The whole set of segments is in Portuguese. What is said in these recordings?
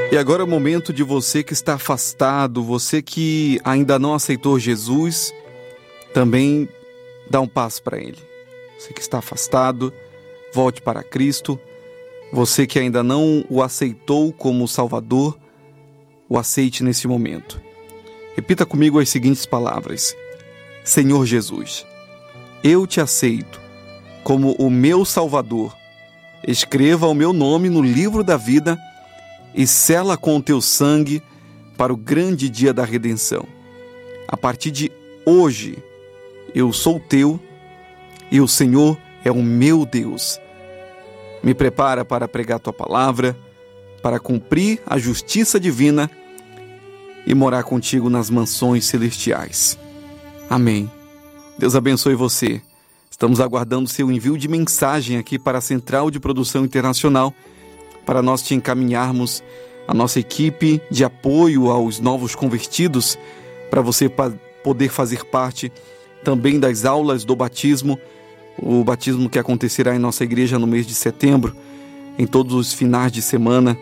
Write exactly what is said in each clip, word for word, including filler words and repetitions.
E agora é o momento de você que está afastado, você que ainda não aceitou Jesus, também dá um passo para Ele. Você que está afastado, volte para Cristo. Você que ainda não o aceitou como Salvador, o aceite nesse momento. Repita comigo as seguintes palavras: Senhor Jesus, eu te aceito como o meu Salvador. Escreva o meu nome no livro da vida e sela com o teu sangue para o grande dia da redenção. A partir de hoje, eu sou teu e o Senhor é o meu Deus. Me prepara para pregar tua palavra, para cumprir a justiça divina e morar contigo nas mansões celestiais. Amém. Deus abençoe você. Estamos aguardando seu envio de mensagem aqui para a Central de Produção Internacional, para nós te encaminharmos a nossa equipe de apoio aos novos convertidos, para você pa- poder fazer parte também das aulas do batismo, o batismo que acontecerá em nossa igreja no mês de setembro, em todos os finais de semana.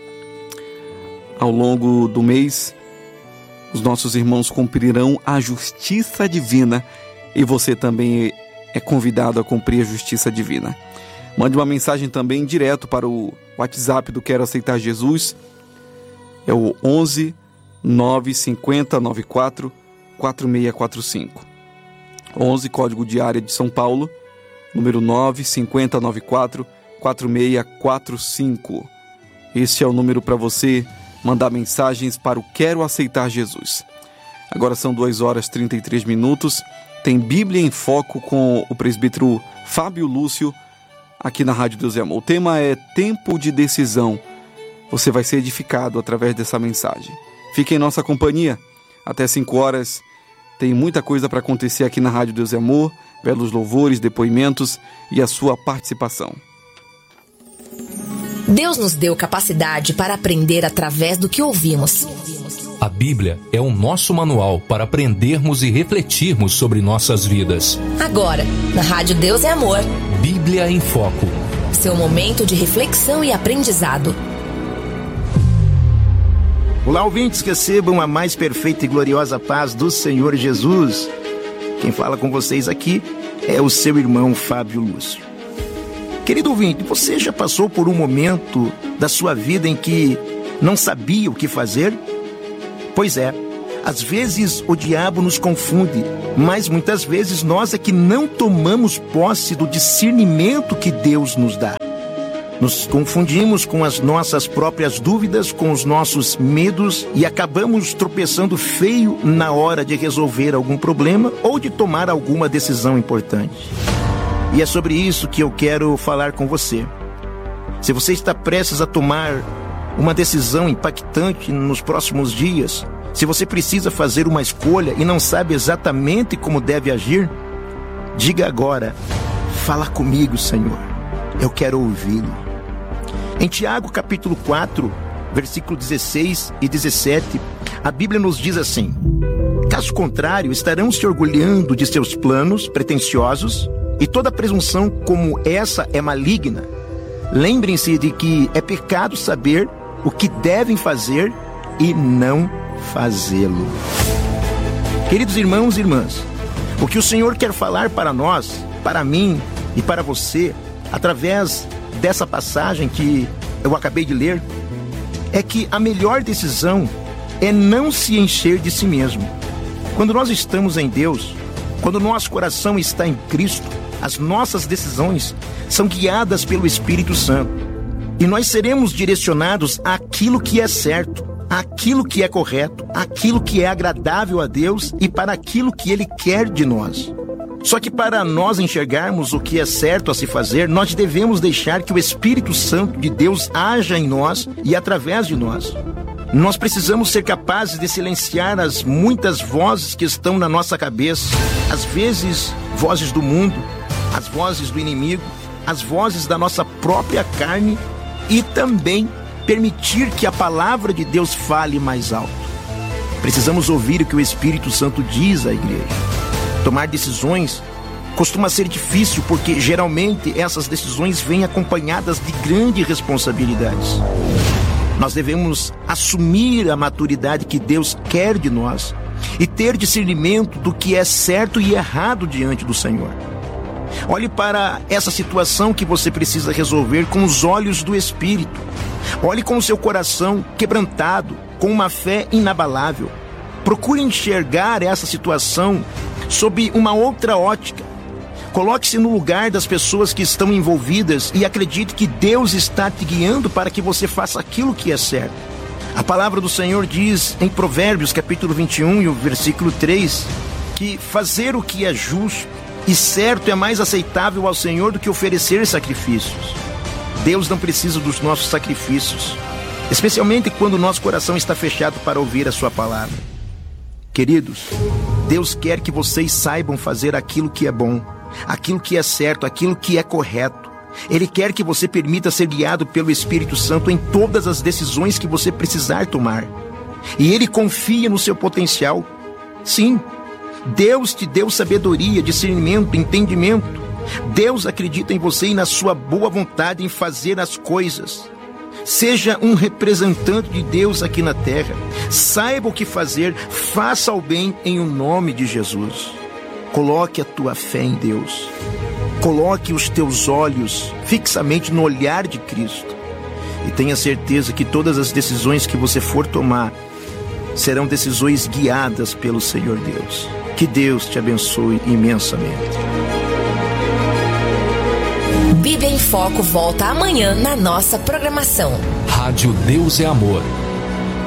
Ao longo do mês, os nossos irmãos cumprirão a justiça divina e você também é convidado a cumprir a justiça divina. Mande uma mensagem também direto para o WhatsApp do Quero Aceitar Jesus. É o onze nove cinquenta noventa e quatro quarenta e seis quarenta e cinco. onze, código de área de São Paulo, número nove cinquenta noventa e quatro quarenta e seis quarenta e cinco. Este é o número para você mandar mensagens para o Quero Aceitar Jesus. Agora são duas horas e trinta e três minutos. Tem Bíblia em Foco com o presbítero Fábio Lúcio, aqui na Rádio Deus e Amor. O tema é Tempo de Decisão. Você vai ser edificado através dessa mensagem. Fique em nossa companhia. Até cinco horas tem muita coisa para acontecer aqui na Rádio Deus e Amor. Belos louvores, depoimentos e a sua participação. Deus nos deu capacidade para aprender através do que ouvimos. A Bíblia é o nosso manual para aprendermos e refletirmos sobre nossas vidas. Agora, na Rádio Deus é Amor. Bíblia em Foco. Seu momento de reflexão e aprendizado. Olá, ouvintes, que recebam a mais perfeita e gloriosa paz do Senhor Jesus. Quem fala com vocês aqui é o seu irmão Fábio Lúcio. Querido ouvinte, você já passou por um momento da sua vida em que não sabia o que fazer? Pois é, às vezes o diabo nos confunde, mas muitas vezes nós é que não tomamos posse do discernimento que Deus nos dá. Nos confundimos com as nossas próprias dúvidas, com os nossos medos e acabamos tropeçando feio na hora de resolver algum problema ou de tomar alguma decisão importante. E é sobre isso que eu quero falar com você. Se você está prestes a tomar uma decisão impactante nos próximos dias, se você precisa fazer uma escolha e não sabe exatamente como deve agir, diga agora: fala comigo, Senhor, eu quero ouvi-lo. Em Tiago capítulo quatro, versículo dezesseis e dezessete, a Bíblia nos diz assim: caso contrário, estarão se orgulhando de seus planos pretensiosos, e toda presunção como essa é maligna. Lembrem-se de que é pecado saber o que devem fazer e não fazê-lo. Queridos irmãos e irmãs, o que o Senhor quer falar para nós, para mim e para você, através dessa passagem que eu acabei de ler, é que a melhor decisão é não se encher de si mesmo. Quando nós estamos em Deus, quando nosso coração está em Cristo, as nossas decisões são guiadas pelo Espírito Santo. E nós seremos direcionados àquilo que é certo, àquilo que é correto, àquilo que é agradável a Deus e para aquilo que Ele quer de nós. Só que para nós enxergarmos o que é certo a se fazer, nós devemos deixar que o Espírito Santo de Deus haja em nós e através de nós. Nós precisamos ser capazes de silenciar as muitas vozes que estão na nossa cabeça, às vezes vozes do mundo, as vozes do inimigo, as vozes da nossa própria carne, e também permitir que a palavra de Deus fale mais alto. Precisamos ouvir o que o Espírito Santo diz à igreja. Tomar decisões costuma ser difícil porque geralmente essas decisões vêm acompanhadas de grandes responsabilidades. Nós devemos assumir a maturidade que Deus quer de nós e ter discernimento do que é certo e errado diante do Senhor. Olhe para essa situação que você precisa resolver com os olhos do Espírito. Olhe com o seu coração quebrantado, com uma fé inabalável. Procure enxergar essa situação sob uma outra ótica. Coloque-se no lugar das pessoas que estão envolvidas e acredite que Deus está te guiando para que você faça aquilo que é certo. A palavra do Senhor diz em Provérbios, capítulo vinte e um, e o versículo três, que fazer o que é justo e certo é mais aceitável ao Senhor do que oferecer sacrifícios. Deus não precisa dos nossos sacrifícios, especialmente quando o nosso coração está fechado para ouvir a sua palavra. Queridos, Deus quer que vocês saibam fazer aquilo que é bom, aquilo que é certo, aquilo que é correto. Ele quer que você permita ser guiado pelo Espírito Santo em todas as decisões que você precisar tomar. E Ele confia no seu potencial. Sim, Deus te deu sabedoria, discernimento, entendimento. Deus acredita em você e na sua boa vontade em fazer as coisas. Seja um representante de Deus aqui na terra. Saiba o que fazer, faça o bem em o nome de Jesus. Coloque a tua fé em Deus. Coloque os teus olhos fixamente no olhar de Cristo. E tenha certeza que todas as decisões que você for tomar serão decisões guiadas pelo Senhor Deus. Que Deus te abençoe imensamente. Bíblia em Foco volta amanhã na nossa programação. Rádio Deus é Amor.